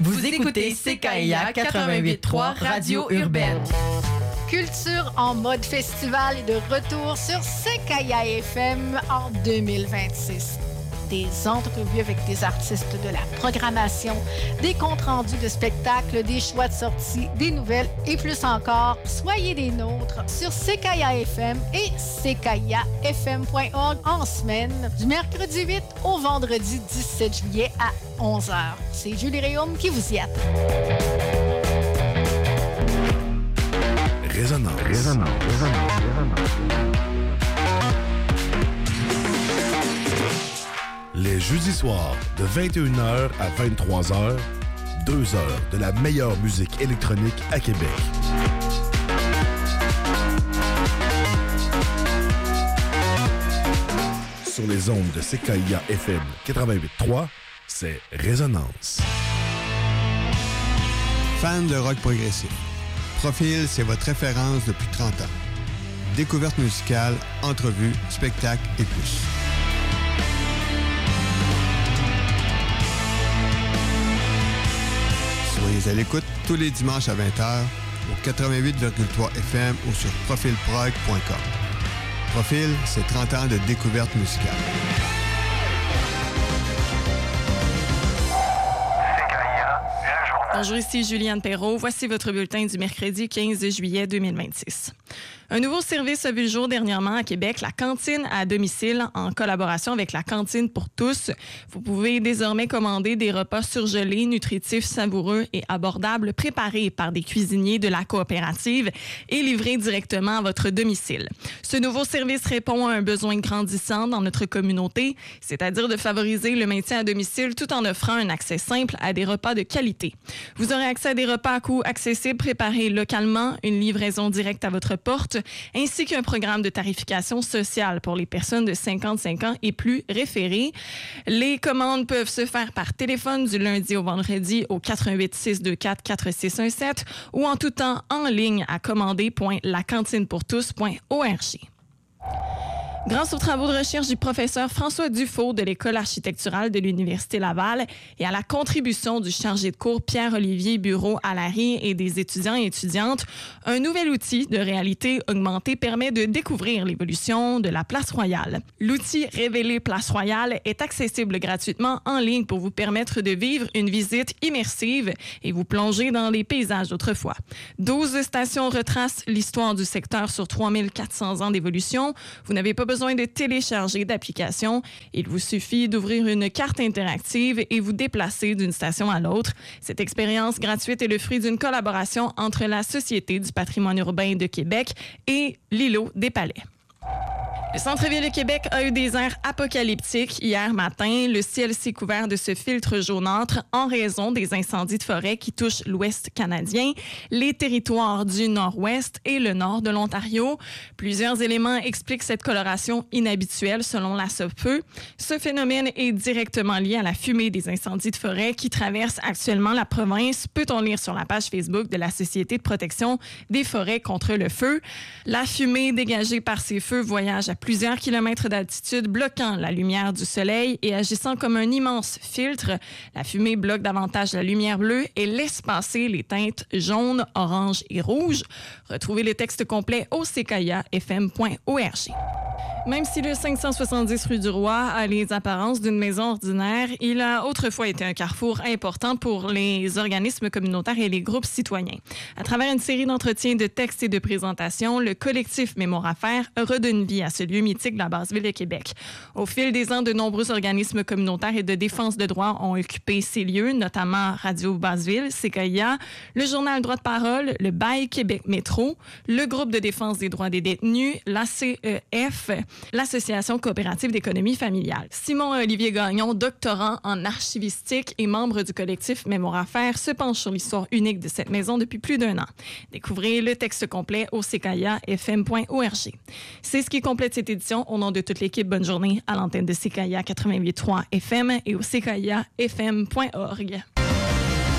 Vous écoutez CKIA 88.3 Radio Urbaine. Culture en mode festival est de retour sur CKIA FM en 2026. Des entrevues avec des artistes de la programmation, des comptes rendus de spectacles, des choix de sortie, des nouvelles et plus encore. Soyez des nôtres sur CKIA FM et CKIAFM.org en semaine, du mercredi 8 au vendredi 17 juillet à 11h. C'est Julie Réaume qui vous y attend. Résonance. Les jeudis soirs, de 21h à 23h, 2 heures de la meilleure musique électronique à Québec. Sur les ondes de CKIA FM 88.3, c'est Résonance. Fan de rock progressif. Profil, c'est votre référence depuis 30 ans. Découverte musicale, entrevues, spectacles et plus. Soyez à l'écoute tous les dimanches à 20h au 88,3 FM ou sur profilprog.com. Profil, c'est 30 ans de découverte musicale. Bonjour, ici Juliane Perrault. Voici votre bulletin du mercredi 15 juillet 2026. Un nouveau service a vu le jour dernièrement à Québec, la cantine à domicile, en collaboration avec la Cantine pour tous. Vous pouvez désormais commander des repas surgelés, nutritifs, savoureux et abordables, préparés par des cuisiniers de la coopérative et livrés directement à votre domicile. Ce nouveau service répond à un besoin grandissant dans notre communauté, c'est-à-dire de favoriser le maintien à domicile tout en offrant un accès simple à des repas de qualité. Vous aurez accès à des repas à coût accessible préparés localement, une livraison directe à votre porte, ainsi qu'un programme de tarification sociale pour les personnes de 55 ans et plus référées. Les commandes peuvent se faire par téléphone du lundi au vendredi au 88 624 4617 ou en tout temps en ligne à commander.lacantinepourtous.org. Grâce aux travaux de recherche du professeur François Dufault de l'École architecturale de l'Université Laval et à la contribution du chargé de cours Pierre-Olivier Bureau-Allary et des étudiants et étudiantes, un nouvel outil de réalité augmentée permet de découvrir l'évolution de la Place Royale. L'outil Révéler Place Royale est accessible gratuitement en ligne pour vous permettre de vivre une visite immersive et vous plonger dans les paysages d'autrefois. 12 stations retracent l'histoire du secteur sur 3400 ans d'évolution. Vous n'avez pas besoin de télécharger d'application. Il vous suffit d'ouvrir une carte interactive et vous déplacer d'une station à l'autre. Cette expérience gratuite est le fruit d'une collaboration entre la Société du patrimoine urbain de Québec et l'îlot des Palais. Le centre-ville de Québec a eu des airs apocalyptiques hier matin. Le ciel s'est couvert de ce filtre jaunâtre en raison des incendies de forêt qui touchent l'Ouest canadien, les territoires du Nord-Ouest et le nord de l'Ontario. Plusieurs éléments expliquent cette coloration inhabituelle selon la SOFE. Ce phénomène est directement lié à la fumée des incendies de forêt qui traversent actuellement la province, peut-on lire sur la page Facebook de la Société de protection des forêts contre le feu. La fumée dégagée par ces feux voyage à plusieurs kilomètres d'altitude, bloquant la lumière du soleil et agissant comme un immense filtre. La fumée bloque davantage la lumière bleue et laisse passer les teintes jaune, orange et rouge. Retrouvez le texte complet au ckiafm.org. Même si le 570 rue du Roi a les apparences d'une maison ordinaire, il a autrefois été un carrefour important pour les organismes communautaires et les groupes citoyens. À travers une série d'entretiens, de textes et de présentations, le collectif Mémoire à faire redonne vie à ce lieu mythique de la Basse-Ville de Québec. Au fil des ans, de nombreux organismes communautaires et de défense de droits ont occupé ces lieux, notamment Radio Basse-Ville, CKIA, le Journal Droit de parole, le Bail Québec Métro, le groupe de défense des droits des détenus, l'ACEF, l'Association coopérative d'économie familiale. Simon-Olivier Gagnon, doctorant en archivistique et membre du collectif Mémoire à faire, se penche sur l'histoire unique de cette maison depuis plus d'1 an. Découvrez le texte complet au ckiafm.org. C'est ce qui complète cette édition. Au nom de toute l'équipe, bonne journée à l'antenne de CKIA 88.3 FM et au ckiafm.org.